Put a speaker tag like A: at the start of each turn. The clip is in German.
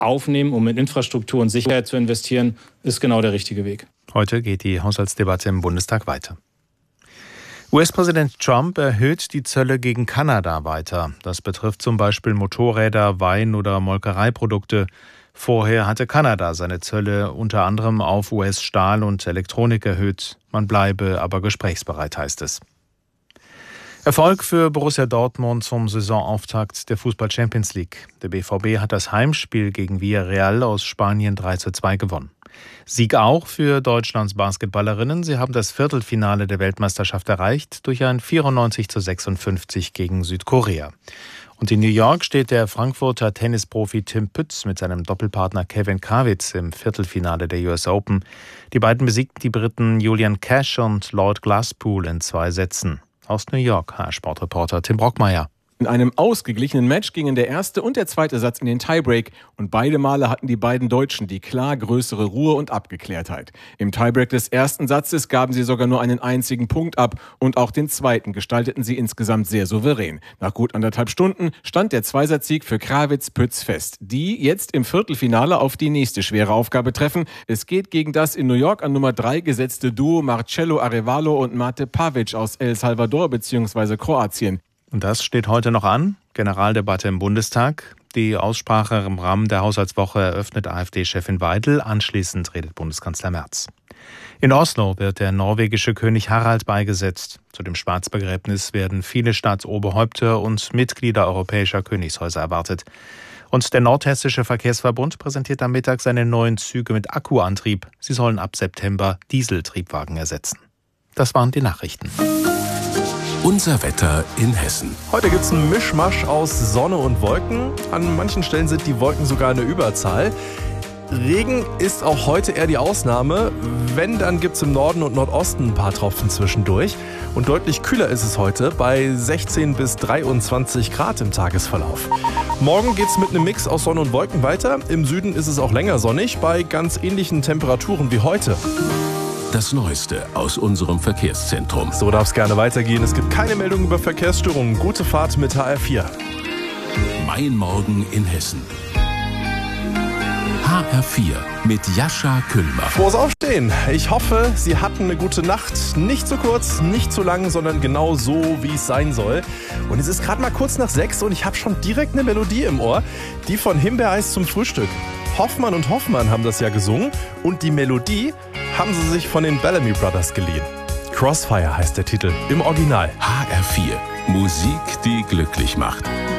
A: aufnehmen, um in Infrastruktur und Sicherheit zu investieren, ist genau der richtige Weg.
B: Heute geht die Haushaltsdebatte im Bundestag weiter. US-Präsident Trump erhöht die Zölle gegen Kanada weiter. Das betrifft zum Beispiel Motorräder, Wein- oder Molkereiprodukte. Vorher hatte Kanada seine Zölle unter anderem auf US-Stahl und Elektronik erhöht. Man bleibe aber gesprächsbereit, heißt es. Erfolg für Borussia Dortmund zum Saisonauftakt der Fußball-Champions League. Der BVB hat das Heimspiel gegen Villarreal aus Spanien 3:2 gewonnen. Sieg auch für Deutschlands Basketballerinnen. Sie haben das Viertelfinale der Weltmeisterschaft erreicht durch ein 94:56 gegen Südkorea. Und in New York steht der Frankfurter Tennisprofi Tim Pütz mit seinem Doppelpartner Kevin Krawitz im Viertelfinale der US Open. Die beiden besiegten die Briten Julian Cash und Lord Glasspool in 2 Sätzen. Aus New York, HR-Sportreporter Tim Brockmeier.
C: In einem ausgeglichenen Match gingen der erste und der zweite Satz in den Tiebreak und beide Male hatten die beiden Deutschen die klar größere Ruhe und Abgeklärtheit. Im Tiebreak des ersten Satzes gaben sie sogar nur einen einzigen Punkt ab und auch den zweiten gestalteten sie insgesamt sehr souverän. Nach gut 1,5 Stunden stand der Zweisatzsieg für Krawitz-Pütz fest, die jetzt im Viertelfinale auf die nächste schwere Aufgabe treffen. Es geht gegen das in New York an Nummer 3 gesetzte Duo Marcelo Arevalo und Mate Pavic aus El Salvador bzw. Kroatien.
B: Und das steht heute noch an. Generaldebatte im Bundestag. Die Aussprache im Rahmen der Haushaltswoche eröffnet AfD-Chefin Weidel. Anschließend redet Bundeskanzler Merz. In Oslo wird der norwegische König Harald beigesetzt. Zu dem Staatsbegräbnis werden viele Staatsoberhäupter und Mitglieder europäischer Königshäuser erwartet. Und der Nordhessische Verkehrsverbund präsentiert am Mittag seine neuen Züge mit Akkuantrieb. Sie sollen ab September Dieseltriebwagen ersetzen. Das waren die Nachrichten.
D: Unser Wetter in Hessen.
E: Heute gibt es einen Mischmasch aus Sonne und Wolken. An manchen Stellen sind die Wolken sogar eine Überzahl. Regen ist auch heute eher die Ausnahme. Wenn, dann gibt es im Norden und Nordosten ein paar Tropfen zwischendurch. Und deutlich kühler ist es heute bei 16 bis 23 Grad im Tagesverlauf. Morgen geht es mit einem Mix aus Sonne und Wolken weiter. Im Süden ist es auch länger sonnig bei ganz ähnlichen Temperaturen wie heute.
D: Das Neueste aus unserem Verkehrszentrum.
E: So darf es gerne weitergehen. Es gibt keine Meldung über Verkehrsstörungen. Gute Fahrt mit HR4.
D: Mein Morgen in Hessen. HR4 mit Jascha Küllmer.
E: Frohes Aufstehen. Ich hoffe, Sie hatten eine gute Nacht. Nicht zu kurz, nicht zu lang, sondern genau so, wie es sein soll. Und es ist gerade mal kurz nach 6 und ich habe schon direkt eine Melodie im Ohr. Die von Himbeereis zum Frühstück. Hoffmann und Hoffmann haben das ja gesungen. Und die Melodie haben sie sich von den Bellamy Brothers geliehen. Crossfire heißt der Titel im Original.
D: HR4. Musik, die glücklich macht.